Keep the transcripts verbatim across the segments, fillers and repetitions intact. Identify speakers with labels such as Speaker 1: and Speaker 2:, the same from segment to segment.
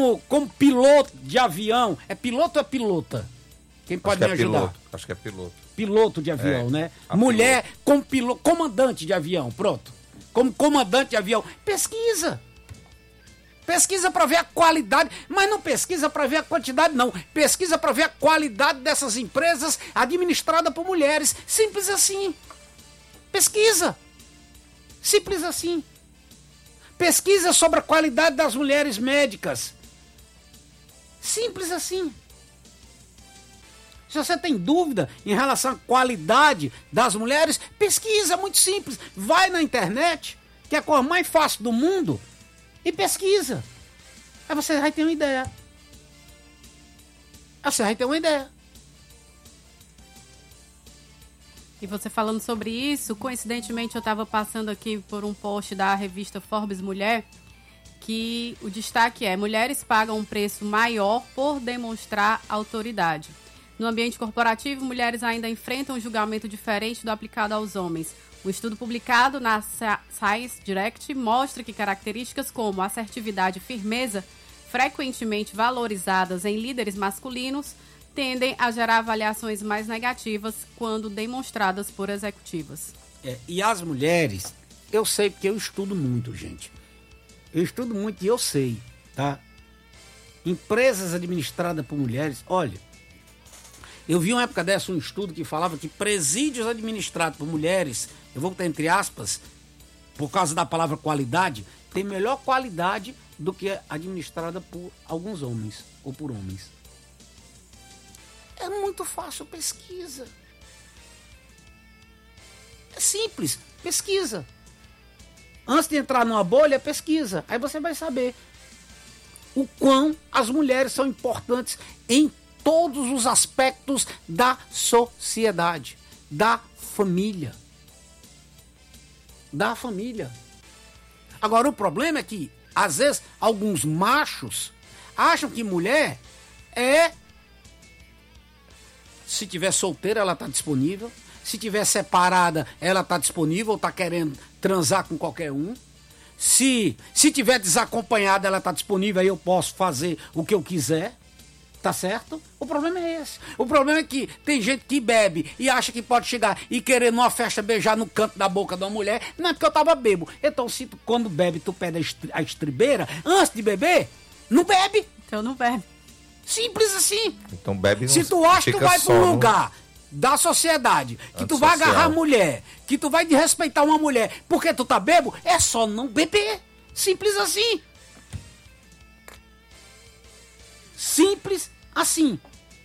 Speaker 1: como, como piloto de avião. É piloto ou é pilota? Quem pode
Speaker 2: Acho
Speaker 1: me
Speaker 2: que é
Speaker 1: ajudar?
Speaker 2: Piloto. Acho que é piloto.
Speaker 1: Piloto de avião,
Speaker 2: É,
Speaker 1: né?
Speaker 2: a
Speaker 1: Mulher como piloto, comandante de avião, pronto. Como comandante de avião. Pesquisa. Pesquisa para ver a qualidade, mas não pesquisa para ver a quantidade, não. Pesquisa para ver a qualidade dessas empresas administradas por mulheres. Simples assim. Pesquisa. Simples assim. Pesquisa sobre a qualidade das mulheres médicas. Simples assim. Se você tem dúvida em relação à qualidade das mulheres, pesquisa, é muito simples. Vai na internet, que é a coisa mais fácil do mundo, e pesquisa. Aí você vai ter uma ideia. Aí você vai ter uma ideia.
Speaker 3: E você falando sobre isso, coincidentemente eu estava passando aqui por um post da revista Forbes Mulher, que o destaque é: mulheres pagam um preço maior por demonstrar autoridade. No ambiente corporativo, mulheres ainda enfrentam um julgamento diferente do aplicado aos homens. Um estudo publicado na Science Direct mostra que características como assertividade e firmeza, frequentemente valorizadas em líderes masculinos, tendem a gerar avaliações mais negativas quando demonstradas por executivas.
Speaker 1: É, e as mulheres, eu sei porque eu estudo muito, gente. Eu estudo muito e eu sei, tá? Empresas administradas por mulheres, olha, eu vi uma época dessa um estudo que falava que presídios administrados por mulheres, eu vou botar entre aspas, por causa da palavra qualidade, tem melhor qualidade do que administrada por alguns homens ou por homens. É muito fácil, pesquisa. É simples, pesquisa. Antes de entrar numa bolha, pesquisa. Aí você vai saber o quão as mulheres são importantes em todos os aspectos da sociedade, da família. Da família. Agora, o problema é que, às vezes, alguns machos acham que mulher é... Se tiver solteira, ela está disponível. Se tiver separada, ela está disponível, está querendo transar com qualquer um. Se, se tiver desacompanhada, ela está disponível, aí eu posso fazer o que eu quiser. Tá certo? O problema é esse. O problema é que tem gente que bebe e acha que pode chegar e querer numa festa beijar no canto da boca de uma mulher. Não é porque eu tava bebo. Então, se tu, quando bebe, tu pede a, estri- a estribeira, antes de beber, não bebe.
Speaker 3: Então não bebe.
Speaker 1: Simples assim.
Speaker 2: Então bebe não.
Speaker 1: Se tu acha que tu
Speaker 2: fica
Speaker 1: vai
Speaker 2: só
Speaker 1: pra um
Speaker 2: no-
Speaker 1: lugar da sociedade, que tu vai
Speaker 2: Antissocial.
Speaker 1: agarrar a mulher, que tu vai desrespeitar uma mulher porque tu tá bebo, é só não beber. Simples assim. Simples assim.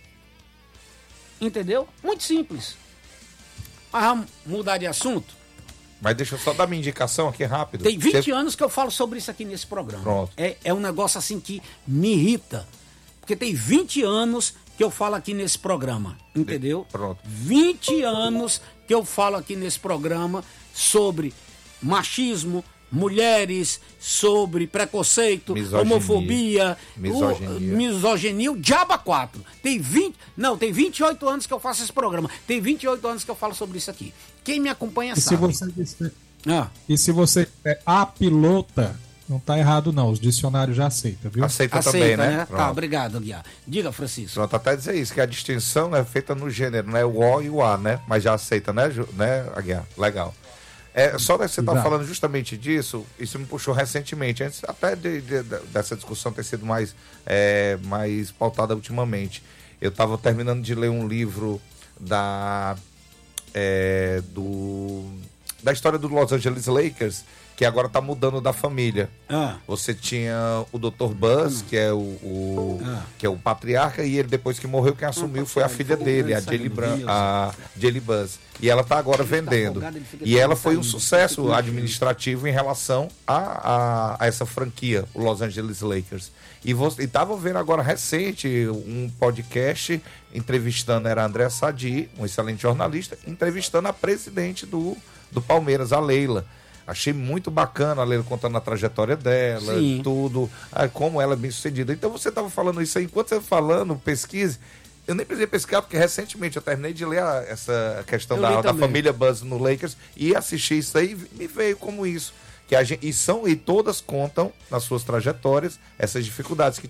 Speaker 1: Entendeu? Muito simples. Mas vamos mudar de assunto?
Speaker 2: Mas deixa eu só dar minha indicação aqui rápido.
Speaker 1: Tem vinte
Speaker 2: Você-
Speaker 1: anos que eu falo sobre isso aqui nesse programa.
Speaker 2: Pronto.
Speaker 1: É, é um negócio assim que me irrita. Porque tem vinte anos que eu falo aqui nesse programa. Entendeu?
Speaker 2: Pronto.
Speaker 1: vinte anos que eu falo aqui nesse programa sobre machismo, mulheres, sobre preconceito,
Speaker 2: Misoginia.
Speaker 1: homofobia,
Speaker 2: Misoginia.
Speaker 1: O, misoginia, o diabo a quatro. Tem vinte, não, tem vinte e oito anos que eu faço esse programa. Tem vinte e oito anos que eu falo sobre isso aqui. Quem me acompanha
Speaker 4: E se
Speaker 1: sabe.
Speaker 4: você disser,
Speaker 1: Ah,
Speaker 4: e se você é a pilota, não tá errado não, os dicionários já aceitam, viu?
Speaker 2: Aceita,
Speaker 1: aceita,
Speaker 2: também,
Speaker 1: né?
Speaker 2: né?
Speaker 1: Tá,
Speaker 2: Pronto.
Speaker 1: obrigado, Guiar. Diga, Francisco.
Speaker 2: Pronto, até dizer isso, que a distinção é feita no gênero, né? O O e o A, né? Mas já aceita, né, Ju- né, Aguiar? Legal. É, só que você estava
Speaker 4: Exato.
Speaker 2: falando justamente disso, isso me puxou recentemente, antes até de, de- de- dessa discussão ter sido mais, é, mais pautada ultimamente. Eu estava terminando de ler um livro da, é, do, da história do Los Angeles Lakers, que agora está mudando da família.
Speaker 1: Ah,
Speaker 2: Você tinha o doutor Buzz, que é o, o-
Speaker 1: Ah.
Speaker 2: que é o patriarca, e ele depois que morreu, quem assumiu foi a filha dele, a Jelly, Bran, a Jelly Buzz. E ela está agora vendendo.
Speaker 1: folgado, ele fica
Speaker 2: E ela foi um
Speaker 1: saindo,
Speaker 2: sucesso
Speaker 1: fica
Speaker 2: administrativo em relação a, a, a essa franquia, o Los Angeles Lakers. E você estava vendo agora recente um podcast entrevistando, era a André Sadi, um excelente jornalista, entrevistando a presidente do, do Palmeiras, a Leila. Achei muito bacana a Leila contando a trajetória dela,
Speaker 1: Sim.
Speaker 2: tudo, ah, como ela é bem sucedida. Então você estava falando isso aí, enquanto você falando, pesquise. Eu nem precisei pesquisar, porque recentemente eu terminei de ler a- essa questão
Speaker 1: Eu li
Speaker 2: da, da
Speaker 1: também.
Speaker 2: família Buzz no Lakers e assisti isso aí e me veio como isso. Que a gente, e, são, e todas contam nas suas trajetórias essas dificuldades que